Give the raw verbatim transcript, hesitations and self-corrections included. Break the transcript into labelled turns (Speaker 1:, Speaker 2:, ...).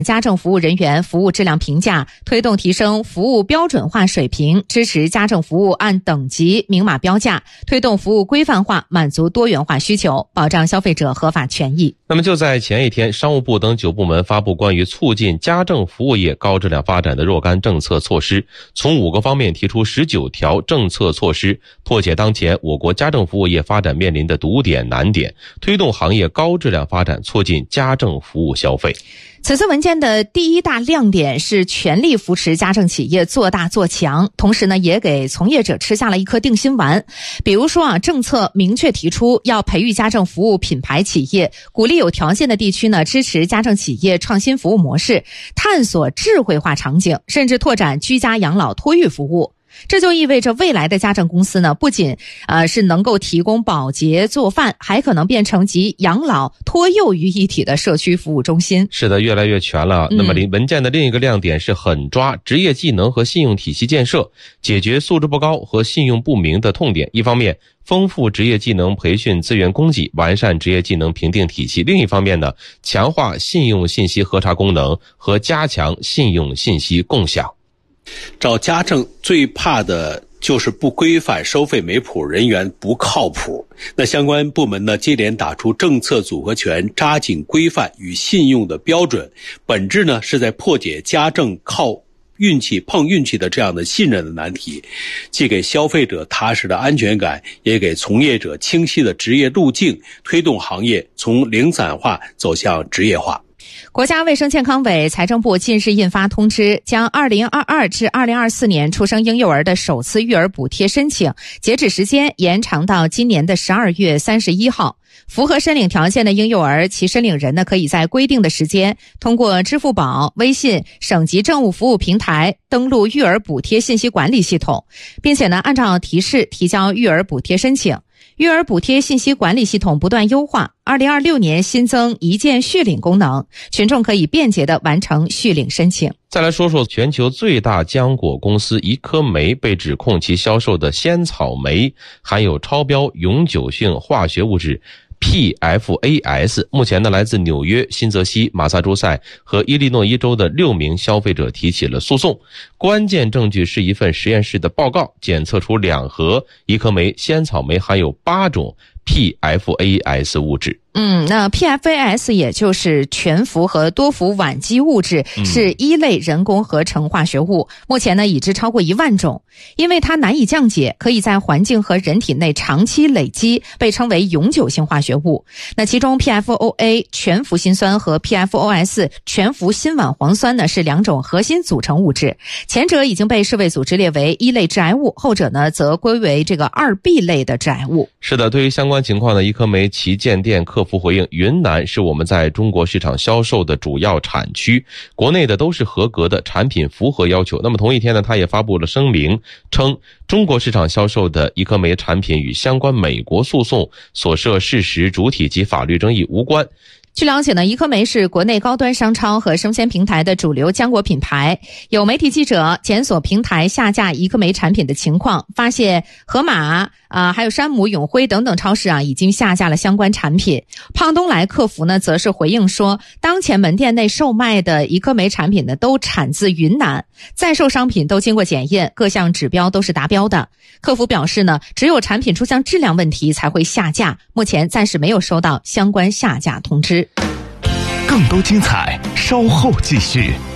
Speaker 1: 家政服务人员服务质量评价，推动提升服务标准化水平，支持家政服务按等级明码标价，推动服务规范化，满足多元化需求，保障消费者合法权益。
Speaker 2: 那么就在前一天，商务部等九部门发布关于促进家政服务业高质量发展的若干政策措施，从五个方面提出十九条政策措施，破解当前我国家政服务业发展面临的堵点难点，推动行业高质量发展，促进家政服务消费。
Speaker 1: 此次文件的第一大亮点是全力扶持家政企业做大做强，同时呢，也给从业者吃下了一颗定心丸。比如说啊，政策明确提出要培育家政服务品牌企业，鼓励有条件的地区呢支持家政企业创新服务模式，探索智慧化场景，甚至拓展居家养老托育服务。这就意味着未来的家政公司呢，不仅呃是能够提供保洁做饭，还可能变成集养老托幼于一体的社区服务中心。
Speaker 2: 是的，越来越全了。那么文件的另一个亮点是狠抓职业技能和信用体系建设，解决素质不高和信用不明的痛点。一方面丰富职业技能培训资源供给，完善职业技能评定体系；另一方面呢，强化信用信息核查功能和加强信用信息共享。
Speaker 3: 找家政最怕的就是不规范收费没谱，人员不靠谱。那相关部门呢，接连打出政策组合拳，扎紧规范与信用的标准，本质呢是在破解家政靠运气碰运气的这样的信任的难题，既给消费者踏实的安全感，也给从业者清晰的职业路径，推动行业从零散化走向职业化。
Speaker 1: 国家卫生健康委、财政部近日印发通知，将二零二二至二零二四年出生婴幼儿的首次育儿补贴申请截止时间延长到今年的十二月三十一号。符合申领条件的婴幼儿，其申领人呢，可以在规定的时间通过支付宝、微信、省级政务服务平台登录育儿补贴信息管理系统，并且呢，按照提示提交育儿补贴申请。育儿补贴信息管理系统不断优化，二零二六年新增一键续领功能，群众可以便捷地完成续领申请。
Speaker 2: 再来说说全球最大浆果公司怡科酶被指控其销售的仙草莓含有超标永久性化学物质P F A S， 目前呢，来自纽约、新泽西、马萨诸塞和伊利诺伊州的六名消费者提起了诉讼。关键证据是一份实验室的报告，检测出两盒怡科酶仙草莓含有八种 P F A S 物质。
Speaker 1: 嗯，那 P F A S 也就是全氟和多氟烷基物质，是一类人工合成化学物，目前呢已知超过一万种。因为它难以降解，可以在环境和人体内长期累积，被称为永久性化学物。那其中 P F O A 全氟辛酸和 P F O S 全氟辛烷磺酸呢是两种核心组成物质，前者已经被世卫组织列为一类致癌物，后者呢则归为这个二 B 类的致癌物。
Speaker 2: 是的，对于相关情况呢，怡科酶旗舰店客服回应，云南是我们在中国市场销售的主要产区，国内的都是合格的，产品符合要求。那么同一天呢，他也发布了声明，称中国市场销售的怡科酶产品与相关美国诉讼所涉事实主体及法律争议无关。
Speaker 1: 据了解呢，怡科酶是国内高端商超和生鲜平台的主流浆果品牌。有媒体记者检索平台下架怡科酶产品的情况，发现盒马啊，还有山姆、永辉等等超市啊，已经下架了相关产品。胖东来客服呢，则是回应说，当前门店内售卖的怡科酶产品呢，都产自云南，在售商品都经过检验，各项指标都是达标的。客服表示呢，只有产品出现质量问题才会下架，目前暂时没有收到相关下架通知。
Speaker 4: 更多精彩，稍后继续。